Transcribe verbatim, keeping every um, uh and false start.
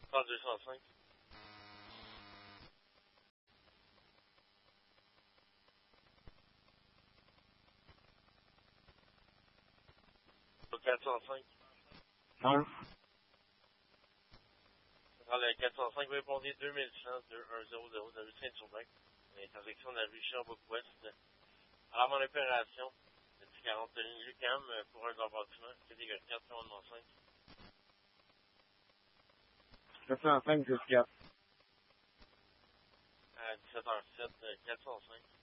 trente-deux cent cinq. quatre cent cinq. un. Dans le quatre cent cinq, répondez deux mille cent, deux un zéro zéro, de la rue Saint-Urbain, l'intersection de la rue Sherbrooke-Ouest. Alors, mon opération, le dix quarante Lucam pour un bâtiment, catégorie quatre, commandement cinq. quatre cent cinq jusqu'à À dix-sept heures sept, quatre cent cinq.